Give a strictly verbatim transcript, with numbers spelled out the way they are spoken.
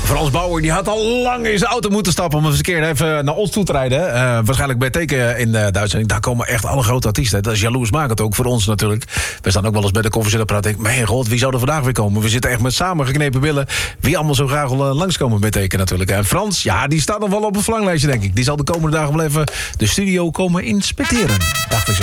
Frans Bauer die had al lang in zijn auto moeten stappen... om eens een keer even naar ons toe te rijden. Uh, waarschijnlijk bij Teken in uh, Duitsland. Daar komen echt alle grote artiesten. Dat is jaloersmakend ook voor ons natuurlijk. We staan ook wel eens bij de koffie zitten praten. Ik denk, mijn god, wie zou er vandaag weer komen? We zitten echt met samengeknepen billen. Wie allemaal zo graag wil uh, langskomen bij Teken natuurlijk. En Frans, ja, die staat nog wel op het verlanglijstje, denk ik. Die zal de komende dagen wel even de studio komen inspecteren. Dacht ik zo.